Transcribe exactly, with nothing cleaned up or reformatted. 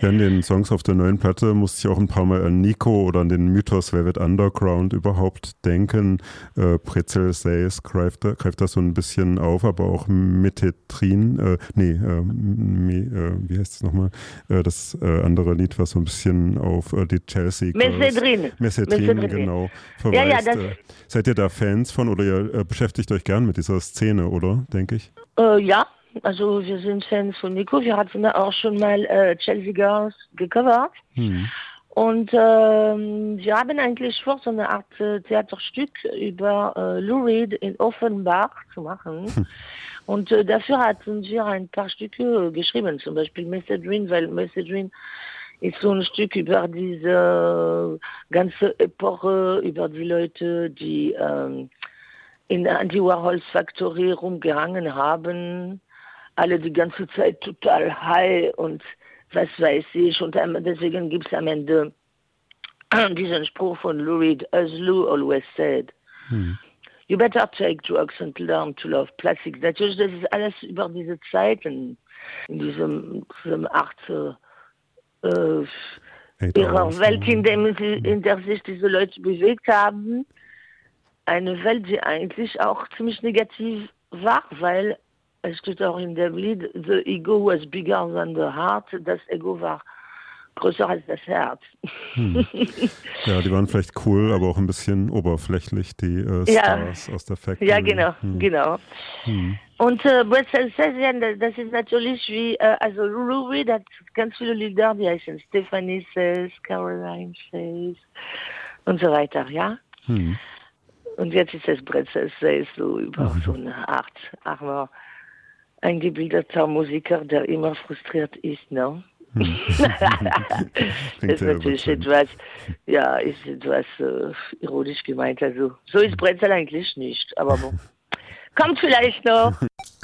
Ja, in den Songs auf der neuen Platte musste ich auch ein paar Mal an Nico oder an den Mythos Velvet Underground überhaupt denken. Äh, Pretzel Says greift, da- greift das so ein bisschen auf, aber auch Methetrin, äh, nee, äh, me, äh, wie heißt es nochmal? Äh, das äh, andere Lied, was so ein bisschen auf äh, die Chelsea Girls, Messedrin. Messetrin, Messedrin. genau, Ja, ja, verweist. das, Äh, seid ihr da Fans von oder ihr äh, beschäftigt euch gern mit dieser Szene, oder? Denke ich. äh, ja, also wir sind Fans von Nico. Wir hatten auch schon mal äh, Chelsea Girls gecovert. Hm. Und ähm, wir haben eigentlich vor, so eine Art äh, Theaterstück über äh, Lou Reed in Offenbach zu machen. Und äh, dafür hatten wir ein paar Stücke äh, geschrieben, zum Beispiel Messedrin, weil Messedrin ist so ein Stück über diese ganze Epoche, über die Leute, die ähm, in der Andy Warhols Factory rumgehangen haben, alle die ganze Zeit total high und was weiß ich. Und deswegen gibt es am Ende diesen Spruch von Lou Reed, as Lou always said, Hm. you better take drugs and learn to love plastics. Natürlich, das ist alles über diese Zeiten, in diesem, diesem Art äh, ihrer Welt, in, dem sie, in der sich diese Leute bewegt haben. Eine Welt, die eigentlich auch ziemlich negativ war, weil es steht auch in dem Lied, the ego was bigger than the heart, das Ego war größer als das Herz. Hm. Ja, die waren vielleicht cool, aber auch ein bisschen oberflächlich, die äh, Stars Ja, aus der Factory. ja, genau, hm. genau. Hm. Und äh, Brett Session, das ist natürlich wie, äh, also Lou Reed hat ganz viele Lieder, die heißen Stephanie Says, Caroline Says und so weiter, ja. Hm. Und jetzt ist es Brett Says so über mhm. so eine Art armer, eingebildeter Musiker, der immer frustriert ist, ne? Hm. Das ist natürlich etwas, ja, ist etwas äh, ironisch gemeint. Also so ist Bretzel eigentlich nicht, aber bon. Kommt vielleicht noch.